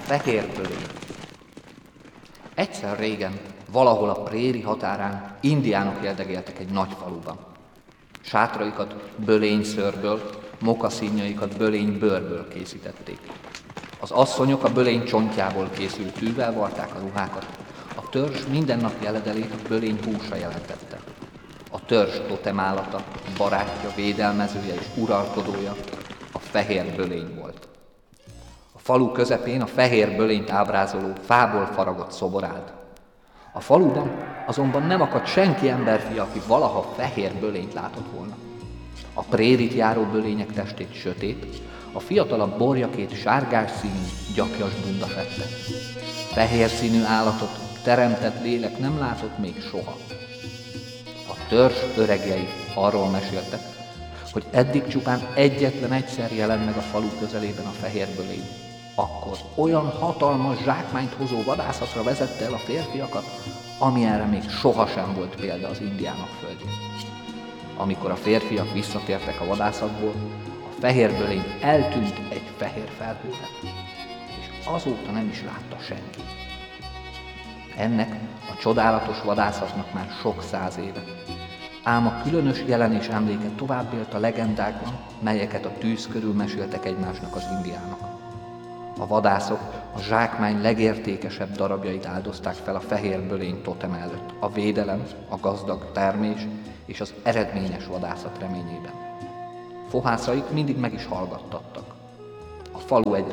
fehér bölény. Egyszer régen, valahol a préri határán indiánok érdegéltek egy nagy faluban. Sátraikat bölényszőrből, mokaszínjaikat bölénybőrből készítették. Az asszonyok a bölény csontjából készült tűvel varták a ruhákat. A törzs mindennapi eledelét a bölény húsa jelentette. A törzs totemállata, barátja, védelmezője és uralkodója a fehér bölény volt. A falu közepén a fehér bölényt ábrázoló, fából faragott szobor állt. A faluban azonban nem akadt senki emberfia, aki valaha fehér bölényt látott volna. A prérit járó bölények testét sötét, a fiatalabb borjakét sárgás színű, gyapjas bunda fette. Fehér színű állatot teremtett lélek nem látott még soha. A törzs öregjei arról meséltek, hogy eddig csupán egyetlen egyszer jelent meg a falu közelében a fehér bölény. Akkor olyan hatalmas zsákmányt hozó vadászatra vezette el a férfiakat, amilyenre még sohasem volt példa az indiánok földjén. Amikor a férfiak visszatértek a vadászatból, a fehér bölény eltűnt egy fehér felhőben, és azóta nem is látta senki. Ennek a csodálatos vadászatnak már sok száz éve, ám a különös jelenés emléke tovább élt a legendákban, melyeket a tűz körül meséltek egymásnak az indiánok. A vadászok a zsákmány legértékesebb darabjait áldozták fel a fehér bölény totem előtt, a védelem, a gazdag termés és az eredményes vadászat reményében. Fohászaik mindig meg is hallgattattak. A falu egyre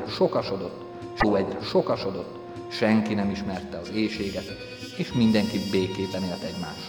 sokasodott, senki nem ismerte az éhséget, és mindenki békében élt egymással.